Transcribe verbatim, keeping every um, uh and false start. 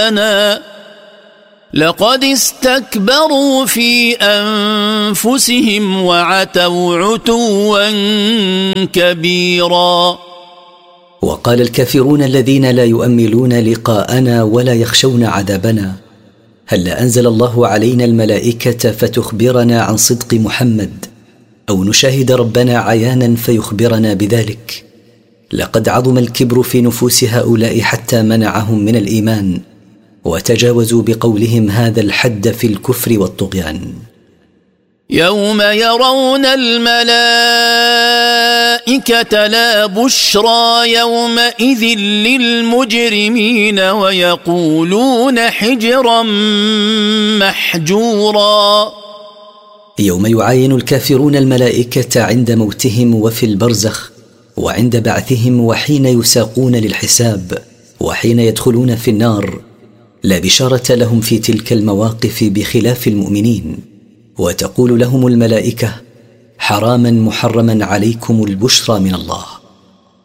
أنا لقد استكبروا في أنفسهم وعتوا عتوا كبيرا. وقال الكافرون الذين لا يؤملون لقاءنا ولا يخشون عذابنا: هل أنزل الله علينا الملائكة فتخبرنا عن صدق محمد، أو نشاهد ربنا عيانا فيخبرنا بذلك؟ لقد عظم الكبر في نفوس هؤلاء حتى منعهم من الإيمان، وتجاوزوا بقولهم هذا الحد في الكفر والطغيان. يوم يرون الملائكة لا بشرى يومئذ للمجرمين ويقولون حجرا محجورا. يوم يعاين الكافرون الملائكة عند موتهم وفي البرزخ وعند بعثهم وحين يساقون للحساب وحين يدخلون في النار، لا بشارة لهم في تلك المواقف بخلاف المؤمنين. وتقول لهم الملائكة: حراما محرما عليكم البشرى من الله.